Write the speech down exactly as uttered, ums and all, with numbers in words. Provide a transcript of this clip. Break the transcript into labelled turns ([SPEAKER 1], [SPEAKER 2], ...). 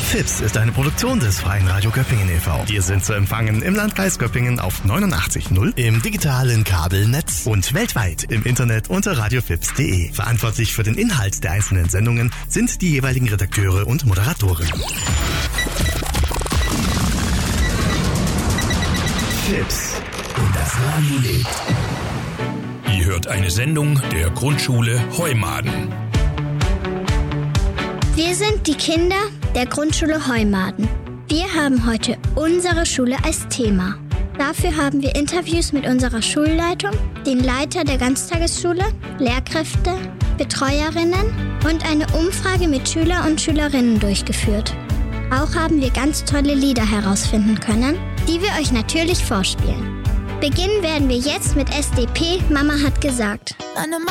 [SPEAKER 1] Fips ist eine Produktion des Freien Radio Göppingen e V. Wir sind zu empfangen im Landkreis Göppingen auf neunundachtzig Komma null, im digitalen Kabelnetz und weltweit im Internet unter radiofips punkt de. Verantwortlich für den Inhalt der einzelnen Sendungen sind die jeweiligen Redakteure und Moderatoren. Fips und das Radio lebt.
[SPEAKER 2] Ihr hört eine Sendung der Grundschule Heumaden.
[SPEAKER 3] Wir sind die Kinder der Grundschule Heumaden. Wir haben heute unsere Schule als Thema. Dafür haben wir Interviews mit unserer Schulleitung, den Leiter der Ganztagesschule, Lehrkräfte, Betreuerinnen und eine Umfrage mit Schüler und Schülerinnen durchgeführt. Auch haben wir ganz tolle Lieder herausfinden können, die wir euch natürlich vorspielen. Beginnen werden wir jetzt mit S D P, Mama hat gesagt.